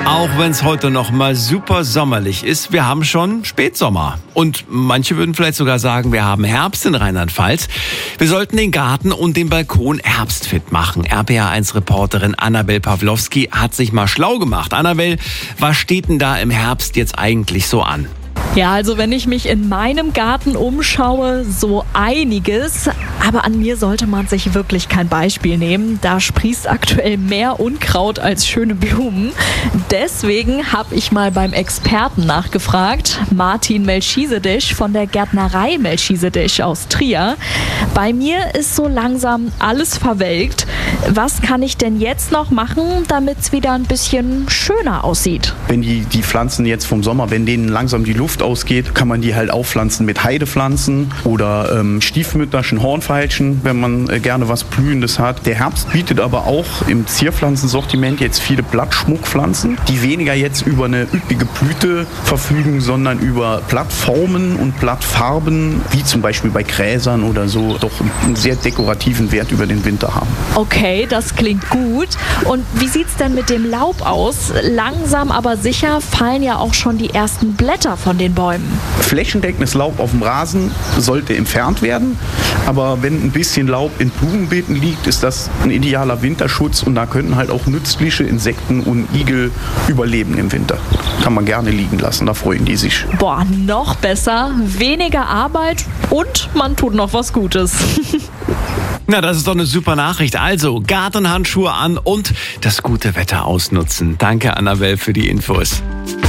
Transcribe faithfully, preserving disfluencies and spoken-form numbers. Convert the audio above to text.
Auch wenn es heute noch mal super sommerlich ist, wir haben schon Spätsommer. Und manche würden vielleicht sogar sagen, wir haben Herbst in Rheinland-Pfalz. Wir sollten den Garten und den Balkon herbstfit machen. R P R eins Reporterin Annabel Pawlowski hat sich mal schlau gemacht. Annabel, was steht denn da im Herbst jetzt eigentlich so an? Ja, also wenn ich mich in meinem Garten umschaue, so einiges. Aber an mir sollte man sich wirklich kein Beispiel nehmen. Da sprießt aktuell mehr Unkraut als schöne Blumen. Deswegen habe ich mal beim Experten nachgefragt, Martin Melchizedek von der Gärtnerei Melchizedek aus Trier. Bei mir ist so langsam alles verwelkt. Was kann ich denn jetzt noch machen, damit es wieder ein bisschen schöner aussieht? Wenn die, die Pflanzen jetzt vom Sommer, wenn denen langsam die Luft ausgeht, kann man die halt aufpflanzen mit Heidepflanzen oder ähm, Stiefmütterchen, Hornfeilchen, wenn man äh, gerne was Blühendes hat. Der Herbst bietet aber auch im Zierpflanzensortiment jetzt viele Blattschmuckpflanzen, die weniger jetzt über eine üppige Blüte verfügen, sondern über Blattformen und Blattfarben, wie zum Beispiel bei Gräsern oder so, doch einen sehr dekorativen Wert über den Winter haben. Okay, das klingt gut. Und wie sieht's denn mit dem Laub aus? Langsam aber sicher fallen ja auch schon die ersten Blätter von den Bäumen. Flächendeckendes Laub auf dem Rasen sollte entfernt werden, aber wenn ein bisschen Laub in Blumenbeeten liegt, ist das ein idealer Winterschutz und da können halt auch nützliche Insekten und Igel überleben im Winter. Kann man gerne liegen lassen, da freuen die sich. Boah, noch besser, weniger Arbeit und man tut noch was Gutes. Na, das ist doch eine super Nachricht. Also, Gartenhandschuhe an und das gute Wetter ausnutzen. Danke, Annabel, für die Infos.